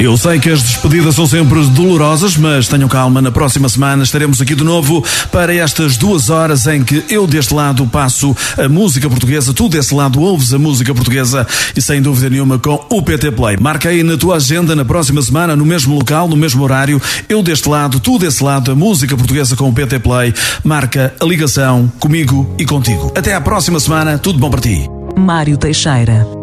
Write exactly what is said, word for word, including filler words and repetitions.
Eu sei que as despedidas são sempre dolorosas, mas tenham calma, na próxima semana estaremos aqui de novo para estas duas horas em que eu deste lado passo a música portuguesa, tu desse lado ouves a música portuguesa e sem dúvida nenhuma com o P T Play. Marca aí na tua agenda na próxima semana, no mesmo local, no mesmo horário, eu deste lado, tu desse lado, a música portuguesa com o P T Play. Marca a ligação comigo e contigo. Até à próxima semana, tudo bom para ti. Mário Teixeira.